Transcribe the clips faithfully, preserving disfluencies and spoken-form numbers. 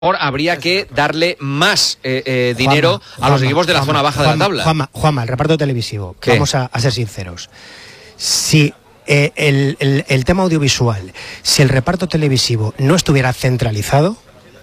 habría que darle más eh, eh, dinero Juanma, a Juanma, los equipos de la Juanma, zona baja Juanma, de la tabla. Juanma, Juanma, el reparto televisivo. ¿Qué? Vamos a, a ser sinceros. Si eh, el, el, el tema audiovisual, si el reparto televisivo no estuviera centralizado,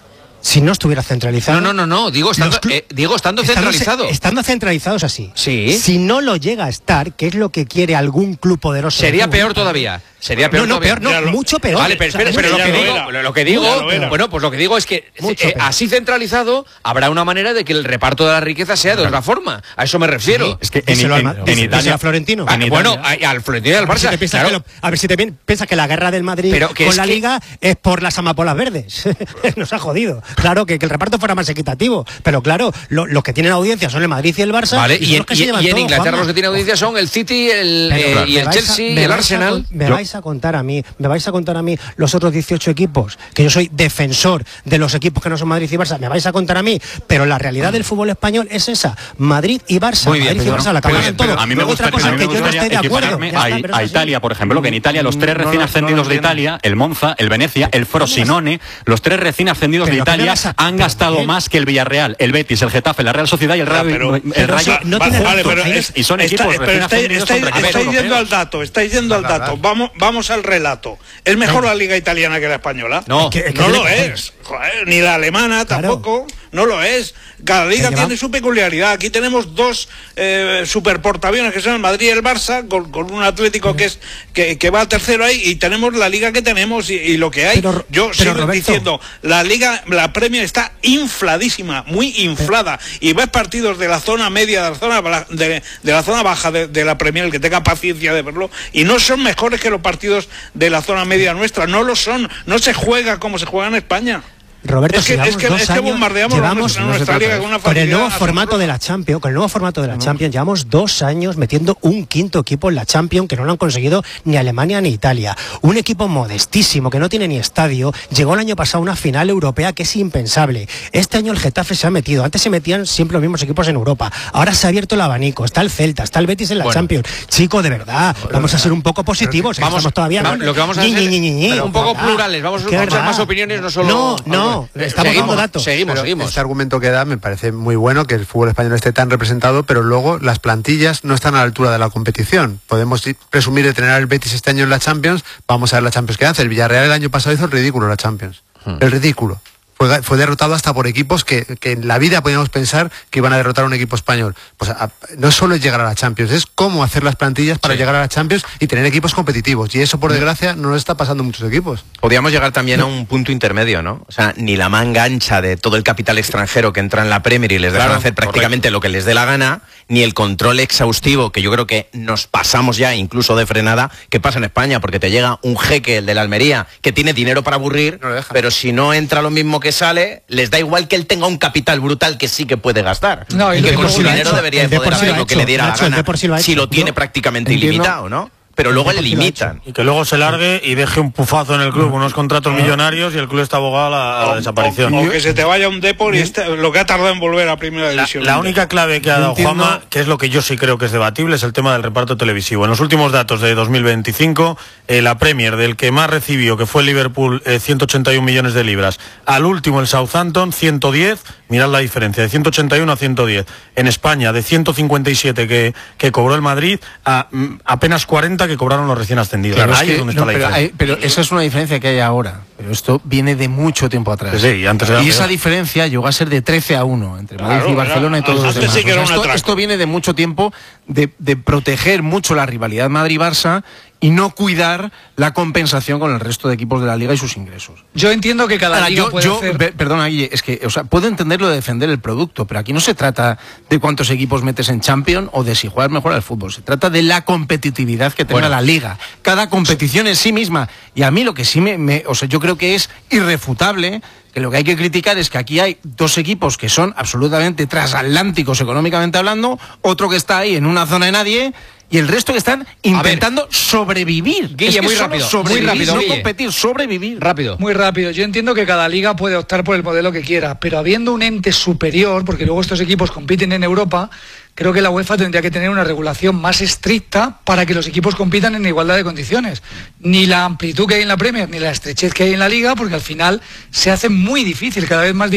si no estuviera centralizado... No, no, no, no. Digo, estando, eh, digo, estando centralizado. Estando centralizado es así. Sí. Si no lo llega a estar, que es lo que quiere algún club poderoso... Sería peor todavía. Sería peor no, no, todavía. peor, no, mucho peor. Vale, pero, espera, pero lo, que digo, lo, lo que digo, lo bueno, pues lo que digo es que eh, así centralizado habrá una manera de que el reparto de la riqueza sea de otra forma. A eso me refiero. Sí, es que en, en, en, en Italia, a Florentino. Ah, bueno, a, al Florentino y al Barça. Si claro. lo, a ver si te piensas que la guerra del Madrid pero que con es la que... Liga es por las amapolas verdes. Nos ha jodido. Claro, que, que el reparto fuera más equitativo. Pero claro, lo, los que tienen audiencia son el Madrid y el Barça. Vale, y, y, en, y, y en Inglaterra Juanma. Los que tienen audiencia son el City el, eh, y el Chelsea y el Arsenal. A, me yo... vais a contar a mí, me vais a contar a mí los otros dieciocho equipos, que yo soy defensor de los equipos que no son Madrid y Barça, me vais a contar a mí, pero la realidad del fútbol español es esa, Madrid y Barça, Muy bien, Madrid y Barça, la acaban todo. A mí me gustaría, otra cosa me que yo no estoy de acuerdo. A, está, a Italia, por ejemplo, que en Italia los tres recién no, ascendidos no de Italia, el Monza, el Venecia, el Frosinone, los tres recién ascendidos de Italia han gastado más que el Villarreal, el Betis, el Getafe, la Real Sociedad y el Rayo. El Rayo no tiene vale, pero y son equipos recién ascendidos. Estáis yendo al dato, estáis yendo al dato. Vamos, vamos al relato. ¿Es mejor la Liga Italiana que la española? No, es que, es que no lo es. Joder, ni la alemana tampoco. Claro. No lo es. Cada liga tiene su peculiaridad. Aquí tenemos dos eh, superportaaviones que son el Madrid y el Barça, con, con un Atlético que es que, que va tercero ahí, y tenemos la liga que tenemos y, y lo que hay. Pero, Yo pero sigo Roberto, diciendo, la liga, la Premier está infladísima, muy inflada. Pero, y ves partidos de la zona media, de la zona, de, de la zona baja de, de la Premier, el que tenga paciencia de verlo, y no son mejores que los partidos de la zona media nuestra. No lo son. No se juega como se juega en España. Roberto, es que, es que, es que bombardeamos llevamos, nuestra, nuestra no liga con una con el nuevo formato de la Champions, con el nuevo formato de la no. Champions, llevamos dos años metiendo un quinto equipo en la Champions que no lo han conseguido ni Alemania ni Italia. Un equipo modestísimo que no tiene ni estadio, llegó el año pasado a una final europea que es impensable. Este año el Getafe se ha metido, antes se metían siempre los mismos equipos en Europa, ahora se ha abierto el abanico, está el Celta, está el Betis en la bueno. Champions. Chico, de verdad, vamos a ser un poco positivos, vamos, estamos todavía vamos, lo que vamos a hacer ni, ni, ni, ni, un poco plurales, vamos a escuchar más opiniones, no solo... No, no. No, estamos seguimos, dando datos. Seguimos, pero seguimos. Este argumento que da me parece muy bueno, que el fútbol español esté tan representado, pero luego las plantillas no están a la altura de la competición. Podemos presumir de tener al Betis este año en la Champions, vamos a ver la Champions que hace. El Villarreal el año pasado hizo el ridículo en la Champions. Hmm. El ridículo. Fue, fue derrotado hasta por equipos que, que en la vida podíamos pensar que iban a derrotar a un equipo español. Pues a, no solo es llegar a la Champions, es cómo hacer las plantillas para sí. llegar a la Champions y tener equipos competitivos. Y eso, por desgracia, no nos está pasando a muchos equipos. Podríamos llegar también a un punto intermedio, ¿no? O sea, ni la manga ancha de todo el capital extranjero que entra en la Premier y les dejan claro, hacer prácticamente correcto. Lo que les dé la gana, ni el control exhaustivo, que yo creo que nos pasamos ya incluso de frenada, que pasa en España, porque te llega un jeque, el de la Almería, que tiene dinero para aburrir, no pero si no entra lo mismo que sale, les da igual que él tenga un capital brutal que sí que puede gastar. No, y, y que con su dinero debería de poder hacer lo que le diera la gana, si lo tiene prácticamente ilimitado, ¿no? Pero luego le limitan. Y que luego se largue y deje un pufazo en el club, unos contratos millonarios y el club está abogado a la, a la desaparición. O, o que se te vaya un Depor y este, lo que ha tardado en volver a primera división. La, la única clave que ha dado Juanma, que es lo que yo sí creo que es debatible, es el tema del reparto televisivo. En los últimos datos de dos mil veinticinco, eh, la Premier, del que más recibió, que fue el Liverpool, eh, ciento ochenta y un millones de libras, al último el Southampton, ciento diez, mirad la diferencia, de ciento ochenta y uno a ciento diez. En España, de ciento cincuenta y siete que, que cobró el Madrid, a mm, apenas cuarenta que cobraron los recién ascendidos. Claro, ahí es que, es donde está no, la pero, diferencia. hay, pero esa es una diferencia que hay ahora. Pero esto viene de mucho tiempo atrás. Sí, sí, antes era y esa diferencia llegó a ser de trece a uno entre Madrid claro, y Barcelona era, y todos los demás. Sí o sea, esto, esto viene de mucho tiempo de, de proteger mucho la rivalidad Madrid-Barça y no cuidar la compensación con el resto de equipos de la Liga y sus ingresos. Yo entiendo que cada Ahora, liga yo, puede yo, hacer... Pe perdona, Guille, es que, o sea, puedo entender lo de defender el producto, pero aquí no se trata de cuántos equipos metes en Champions o de si juegas mejor al fútbol. Se trata de la competitividad que tenga bueno. la Liga. Cada competición en sí misma. Y a mí lo que sí me, me... O sea, yo creo que es irrefutable que lo que hay que criticar es que aquí hay dos equipos que son absolutamente transatlánticos económicamente hablando, otro que está ahí en una zona de nadie... Y el resto que están intentando ver, sobrevivir. Guille, es que muy rápido, sobrevivir, muy rápido, no Guille. competir, sobrevivir. Rápido. Muy rápido. Yo entiendo que cada liga puede optar por el modelo que quiera, pero habiendo un ente superior, porque luego estos equipos compiten en Europa, creo que la UEFA tendría que tener una regulación más estricta para que los equipos compitan en igualdad de condiciones. Ni la amplitud que hay en la Premier, ni la estrechez que hay en la Liga, porque al final se hace muy difícil, cada vez más difícil